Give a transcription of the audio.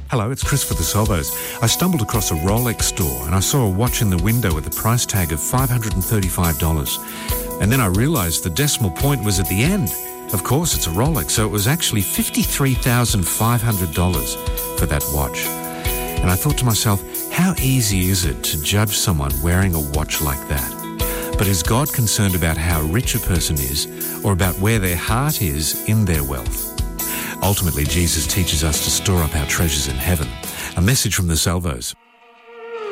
Hello, it's Chris for the Salvos. I stumbled across a Rolex store and I saw a watch in the window with a price tag of $535. And then I realised the decimal point was at the end. Of course, it's a Rolex, so it was actually $53,500 for that watch. And I thought to myself, how easy is it to judge someone wearing a watch like that? But is God concerned about how rich a person is or about where their heart is in their wealth? Ultimately, Jesus teaches us to store up our treasures in heaven. A message from the Salvos.